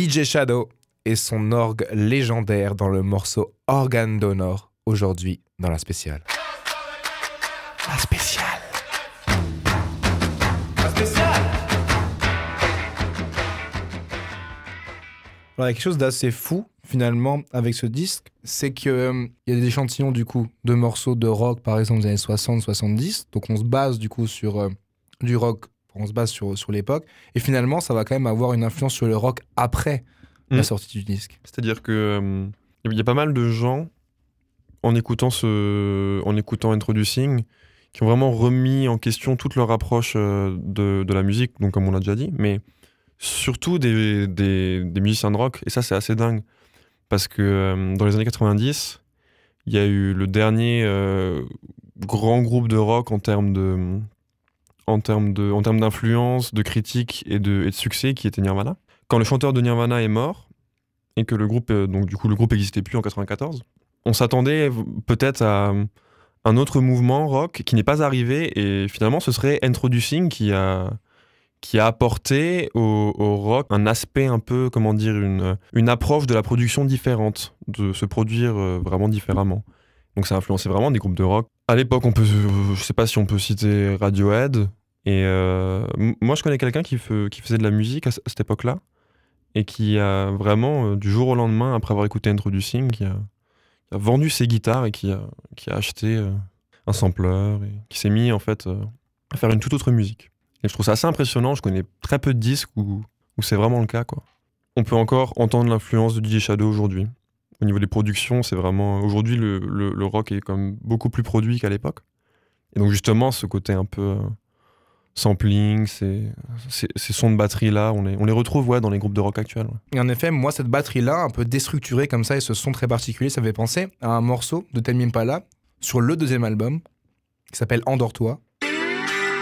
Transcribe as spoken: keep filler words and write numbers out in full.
D J Shadow et son orgue légendaire dans le morceau Organe d'Honneur, aujourd'hui dans la spéciale. La spéciale. La spéciale. Alors, il y a quelque chose d'assez fou, finalement, avec ce disque, c'est qu'il euh, y a des échantillons, du coup, de morceaux de rock, par exemple, des années soixante soixante-dix. Donc, on se base, du coup, sur euh, du rock, on se base sur, sur l'époque. Et finalement, ça va quand même avoir une influence sur le rock après mmh. la sortie du disque. C'est-à-dire que euh, y a pas mal de gens, en écoutant, ce, en écoutant Introducing, qui ont vraiment remis en question toute leur approche euh, de, de la musique, donc comme on l'a déjà dit, mais surtout des, des, des musiciens de rock, et ça c'est assez dingue, parce que euh, dans les années quatre-vingt-dix, il y a eu le dernier euh, grand groupe de rock en termes de, en termes de, en termes d'influence, de critique et de, et de succès, qui était Nirvana. Quand le chanteur de Nirvana est mort, et que le groupe, donc du coup le groupe n'existait plus en quatre-vingt-quatorze, on s'attendait peut-être à un autre mouvement rock qui n'est pas arrivé, et finalement ce serait Introducing qui a, qui a apporté au, au rock un aspect un peu, comment dire, une, une approche de la production différente, de se produire vraiment différemment. Donc ça a influencé vraiment des groupes de rock. À l'époque, on peut, je sais pas si on peut citer Radiohead, et euh, moi je connais quelqu'un qui, fe, qui faisait de la musique à, à cette époque-là, et qui a vraiment, du jour au lendemain, après avoir écouté Introducing, qui a, qui a vendu ses guitares et qui a, qui a acheté euh, un sampler, et qui s'est mis en fait euh, à faire une toute autre musique. Et je trouve ça assez impressionnant, je connais très peu de disques où, où c'est vraiment le cas, quoi. On peut encore entendre l'influence de D J Shadow aujourd'hui. Au niveau des productions, c'est vraiment... Aujourd'hui, le, le, le rock est quand même beaucoup plus produit qu'à l'époque. Et donc justement, ce côté un peu euh, sampling, ces, ces, ces sons de batterie-là, on les, on les retrouve ouais, dans les groupes de rock actuels. Ouais. Et en effet, moi, cette batterie-là, un peu déstructurée comme ça, et ce son très particulier, ça fait penser à un morceau de Tame Impala sur le deuxième album, qui s'appelle Endors-toi.